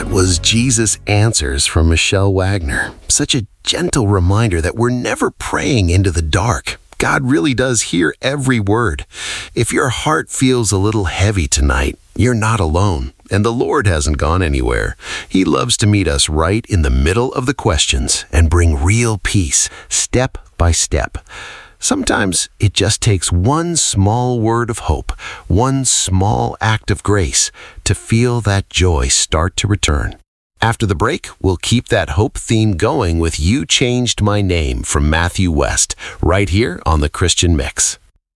was Jesus Answers from Michelle Wagner. Such a gentle reminder that we're never praying into the dark. God really does hear every word. If your heart feels a little heavy tonight, you're not alone, and the Lord hasn't gone anywhere. He loves to meet us right in the middle of the questions and bring real peace, step by step. Sometimes it just takes one small word of hope, one small act of grace to feel that joy start to return. After the break, we'll keep that hope theme going with You Changed My Name from Matthew West, right here on The Christian Mix.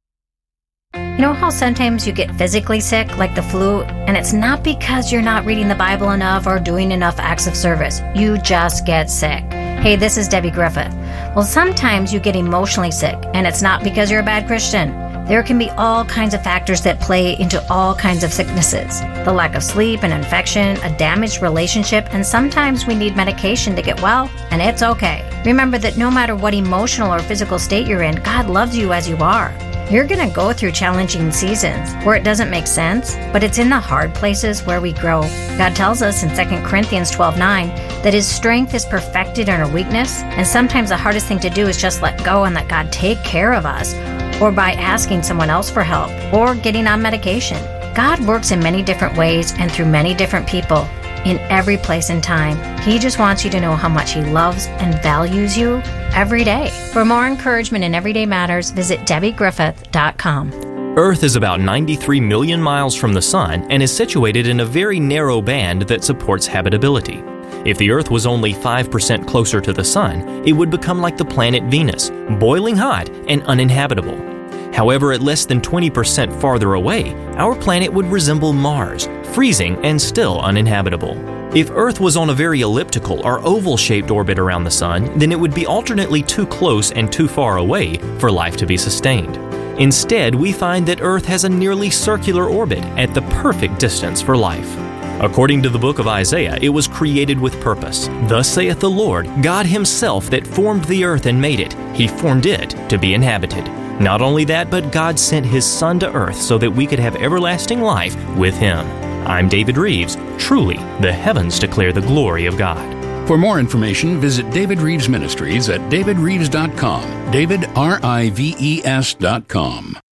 You know how sometimes you get physically sick, like the flu, and it's not because you're not reading the Bible enough or doing enough acts of service. You just get sick. Hey, this is Debbie Griffith. Well, sometimes you get emotionally sick, and it's not because you're a bad Christian. There can be all kinds of factors that play into all kinds of sicknesses. The lack of sleep, an infection, a damaged relationship, and sometimes we need medication to get well, and it's okay. Remember that no matter what emotional or physical state you're in, God loves you as you are. You're going to go through challenging seasons where it doesn't make sense, but it's in the hard places where we grow. God tells us in 2 Corinthians 12:9 that His strength is perfected in our weakness, and sometimes the hardest thing to do is just let go and let God take care of us, or by asking someone else for help, or getting on medication. God works in many different ways and through many different people, in every place and time. He just wants you to know how much He loves and values you every day. For more encouragement in everyday matters, visit DebbieGriffith.com. Earth is about 93 million miles from the Sun and is situated in a very narrow band that supports habitability. If the Earth was only 5% closer to the Sun, it would become like the planet Venus, boiling hot and uninhabitable. However, at less than 20% farther away, our planet would resemble Mars, freezing and still uninhabitable. If Earth was on a very elliptical or oval-shaped orbit around the Sun, then it would be alternately too close and too far away for life to be sustained. Instead, we find that Earth has a nearly circular orbit at the perfect distance for life. According to the book of Isaiah, it was created with purpose. Thus saith the Lord, God Himself that formed the earth and made it. He formed it to be inhabited. Not only that, but God sent His Son to earth so that we could have everlasting life with Him. I'm David Reeves. Truly, the heavens declare the glory of God. For more information, visit David Reeves Ministries at davidreeves.com. DavidRives.com.